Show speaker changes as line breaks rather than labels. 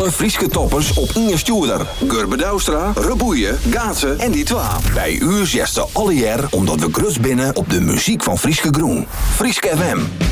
alle Frieske toppers op Inge Stuurder. Gurbe Douwstra, Reboeien, Gaatsen en die twa. Bij u zesde alle jaar omdat we grut binnen op de muziek van Frieske Groen. Frieske FM.